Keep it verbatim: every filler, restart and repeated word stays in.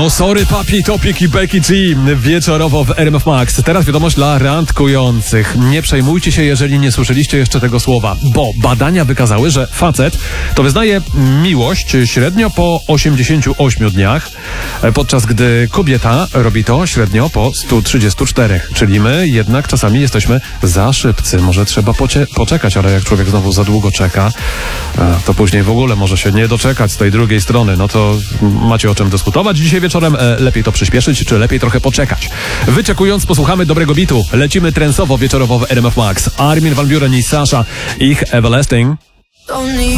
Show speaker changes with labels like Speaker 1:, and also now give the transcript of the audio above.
Speaker 1: No sorry papi, Topik i Becky G wieczorowo w R M F Max. Teraz wiadomość dla randkujących. Nie przejmujcie się, jeżeli nie słyszeliście jeszcze tego słowa, bo badania wykazały, że facet to wyznaje miłość średnio po osiemdziesięciu ośmiu dniach, podczas gdy kobieta robi to średnio po stu trzydziestu czterech. Czyli my jednak czasami jesteśmy za szybcy. Może trzeba pocie- poczekać, ale jak człowiek znowu za długo czeka, to później w ogóle może się nie doczekać z tej drugiej strony. No to macie o czym dyskutować. Dzisiaj wieczorem e, lepiej to przyspieszyć, czy lepiej trochę poczekać. Wyczekując, posłuchamy dobrego bitu. Lecimy trensowo wieczorowo w R M F Max. Armin van Buuren i Sasha, ich Everlasting.